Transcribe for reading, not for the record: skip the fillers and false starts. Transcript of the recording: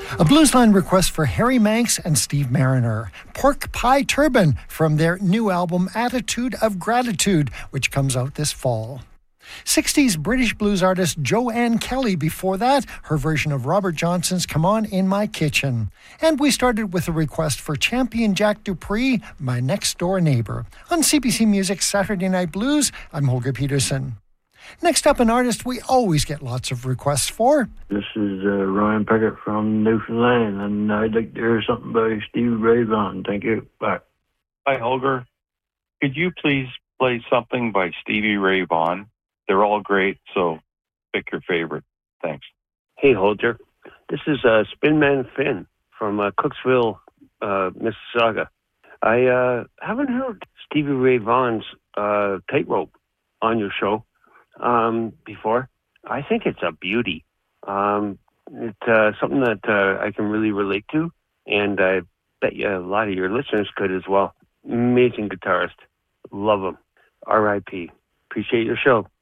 A Bluesline request for Harry Manx and Steve Mariner. Pork Pie Turban from their new album Attitude of Gratitude, which comes out this fall. 60s British blues artist Joanne Kelly before that, her version of Robert Johnson's Come On In My Kitchen. And we started with a request for Champion Jack Dupree, My Next Door Neighbor. On CBC Music's Saturday Night Blues, I'm Holger Peterson. Next up, an artist we always get lots of requests for. This is Ryan Pickett from Newfoundland, and I'd like to hear something by Stevie Ray Vaughan. Thank you. Bye. Hi, Holger. Could you please play something by Stevie Ray Vaughan? They're all great, so pick your favorite. Thanks. Hey, Holger. This is Spinman Finn from Cooksville, Mississauga. I haven't heard Stevie Ray Vaughan's Tightrope on your show before. I think it's a beauty. It's something that I can really relate to, and I bet you a lot of your listeners could as well. Amazing guitarist. Love him. R.I.P. Appreciate your show.